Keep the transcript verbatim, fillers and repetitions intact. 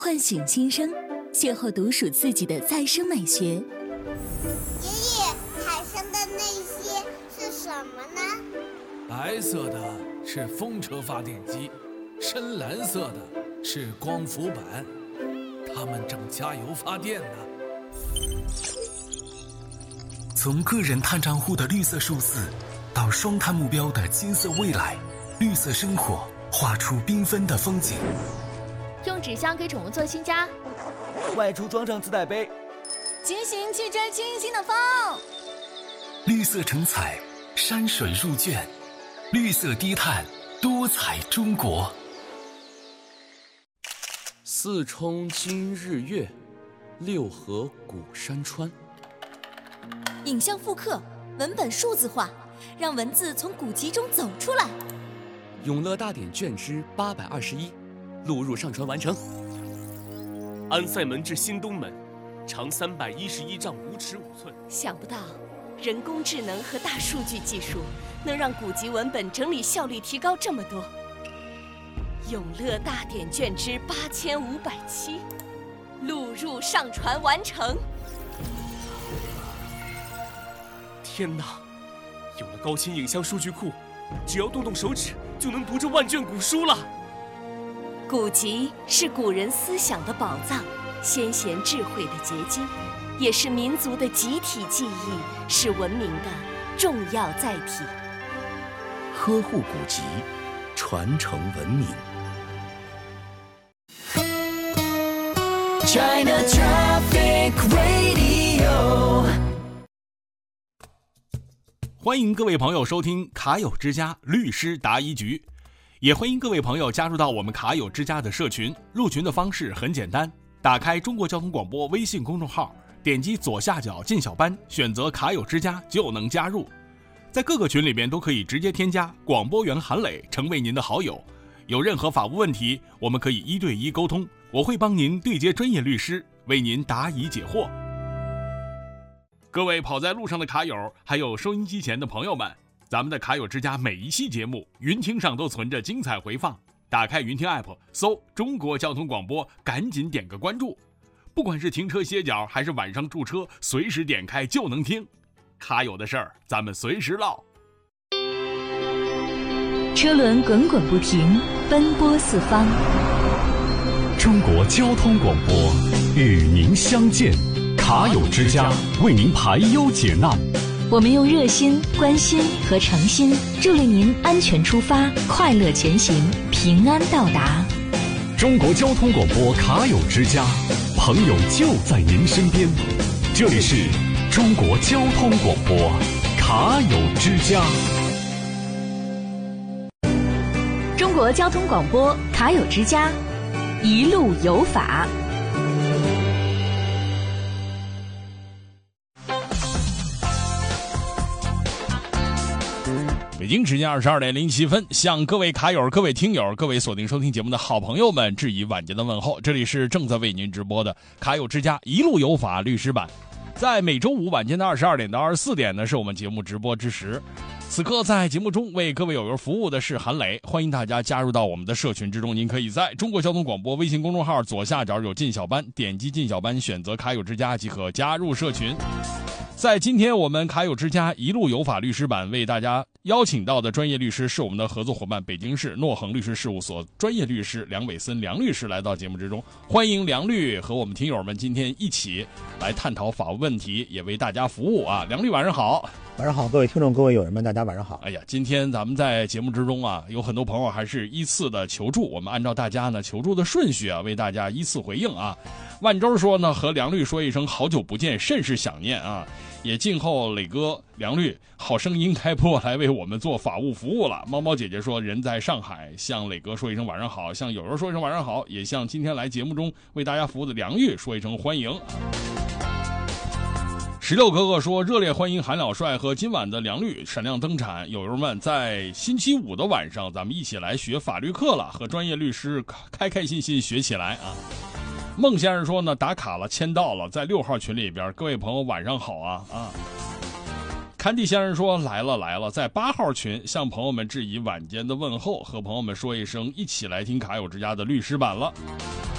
唤醒新生，邂逅独属自己的再生美学。爷爷，海上的那些是什么呢？ 白色的是风车发电机，深蓝色的是光伏板，它们正加油发电呢。 从个人碳账户的绿色数字，到双碳目标的金色未来，绿色生活画出缤纷的风景。 用纸箱给宠物做新家， 外出装上自带杯， 骑行去追清新的风。 绿色成彩，山水入卷，绿色低碳，多彩中国。 四冲今日月，六合古山川。 影像复刻，文本数字化，让文字从古籍中走出来。 永乐大典卷之八百二十一，录入上传完成。 安塞门至新东门，长三百一十一丈五尺五寸。 想不到，人工智能和大数据技术能让古籍文本整理效率提高这么多。永乐大典卷之八千五百七，录入上传完成。 天哪！有了高清影像数据库，只要动动手指就能读这万卷古书了。 古籍是古人思想的宝藏，先贤智慧的结晶，也是民族的集体记忆，是文明的重要载体。 呵护古籍，传承文明。 China Traffic Radio。 欢迎各位朋友收听卡友之家律师答疑局，也欢迎各位朋友加入到我们卡友之家的社群。入群的方式很简单，打开中国交通广播微信公众号，点击左下角进小班，选择卡友之家就能加入。在各个群里边都可以直接添加广播员韩磊成为您的好友。有任何法务问题，我们可以一对一沟通，我会帮您对接专业律师，为您答疑解惑。各位跑在路上的卡友，还有收音机前的朋友们，咱们的卡友之家每一期节目云听上都存着精彩回放，打开云听 app 搜中国交通广播，赶紧点个关注。不管是停车歇脚还是晚上驻车，随时点开就能听。卡友的事儿咱们随时唠。 车轮滚滚不停，奔波四方。 中国交通广播与您相见，卡友之家为您排忧解难。 我们用热心、关心和诚心，助力您安全出发，快乐前行，平安到达。 中国交通广播卡友之家，朋友就在您身边。这里是中国交通广播卡友之家。 中国交通广播卡友之家，一路有法。 北京时间二十二点零七分，向各位卡友、各位听友、各位锁定收听节目的好朋友们致以晚间的问候。这里是正在为您直播的卡友之家一路有法律师版，在每周五晚间的二十二点到二十四点呢，是我们节目直播之时。此刻在节目中为各位友友服务的是韩磊，欢迎大家加入到我们的社群之中。您可以在中国交通广播微信公众号左下角有进小班，点击进小班，选择卡友之家即可加入社群。在今天我们卡友之家一路有法律师版为大家邀请到的专业律师是我们的合作伙伴北京市诺恒律师事务所专业律师梁伟森梁律师来到节目之中，欢迎梁律和我们听友们今天一起来探讨法务问题，也为大家服务啊。梁律晚上好。 晚上好，各位听众各位友人们，大家晚上好。 哎呀，今天咱们在节目之中啊，有很多朋友还是依次的求助，我们按照大家呢求助的顺序啊，为大家依次回应啊。万周说呢，和梁律说一声好久不见，甚是想念啊。也静候磊哥梁律好声音开播来为我们做法务服务了。猫猫姐姐说人在上海，向磊哥说一声晚上好，向友友说一声晚上好，也向今天来节目中为大家服务的梁律说一声欢迎。石榴哥哥说热烈欢迎韩老帅和今晚的梁律闪亮登场，友友们在星期五的晚上咱们一起来学法律课了，和专业律师开开心心学起来啊。孟先生说呢，打卡了，签到了，在六号群里边，各位朋友晚上好啊啊！坎迪先生说来了来了，在八号群向朋友们致以晚间的问候，和朋友们说一声一起来听卡友之家的律师版了。